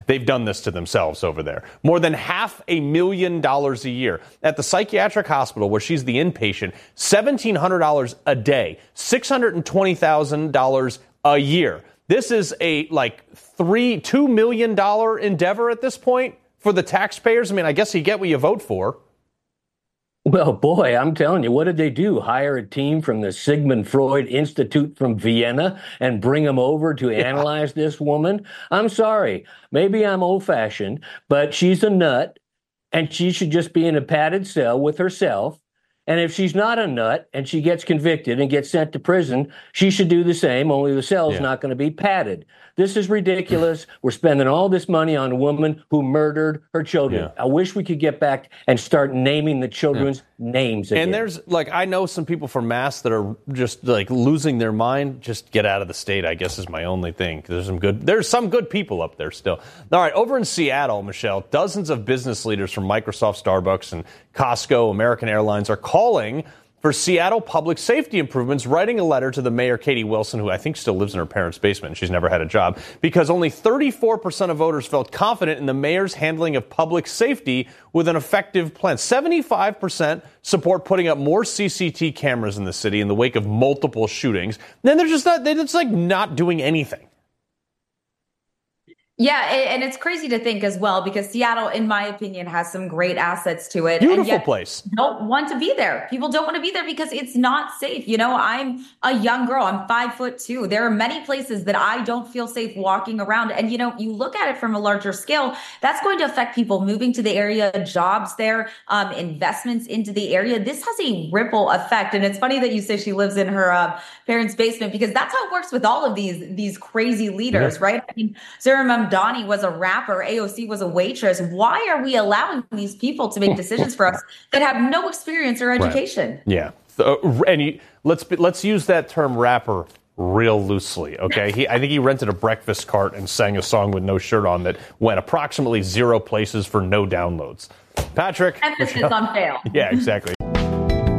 They've done this to themselves over there. More than $500,000 a year. At the psychiatric hospital where she's the inpatient, $1,700 a day, $620,000 a year. This is a $2 million endeavor at this point for the taxpayers. I mean, I guess you get what you vote for. Well, boy, I'm telling you, what did they do? Hire a team from the Sigmund Freud Institute from Vienna and bring them over to analyze this woman? I'm sorry. Maybe I'm old-fashioned, but she's a nut, and she should just be in a padded cell with herself. And if she's not a nut and she gets convicted and gets sent to prison, she should do the same, only the cell's not going to be padded. This is ridiculous. We're spending all this money on a woman who murdered her children. Yeah. I wish we could get back and start naming the children's names again. And there's, I know some people from Mass that are just, losing their mind. Just get out of the state, I guess, is my only thing. There's some good people up there still. All right, over in Seattle, Michelle, dozens of business leaders from Microsoft, Starbucks, and Costco, American Airlines are calling for Seattle public safety improvements, writing a letter to the mayor, Katie Wilson, who I think still lives in her parents' basement, and she's never had a job, because only 34% of voters felt confident in the mayor's handling of public safety with an effective plan. 75% support putting up more CCTV cameras in the city in the wake of multiple shootings. Then they're just not doing anything. Yeah, and it's crazy to think as well, because Seattle, in my opinion, has some great assets to it. Beautiful and yet place. Don't want to be there. People don't want to be there because it's not safe. I'm a young girl. I'm 5'2". There are many places that I don't feel safe walking around. And, you look at it from a larger scale, that's going to affect people moving to the area, jobs there, investments into the area. This has a ripple effect. And it's funny that you say she lives in her parents' basement, because that's how it works with all of these crazy leaders, right? I mean, Sarah Donnie was a rapper. AOC was a waitress. Why are we allowing these people to make decisions for us that have no experience or education? Right. Yeah. Let's use that term rapper real loosely, okay? I think he rented a breakfast cart and sang a song with no shirt on that went approximately 0 places for no downloads. Patrick. Emphasis on fail. Yeah, exactly.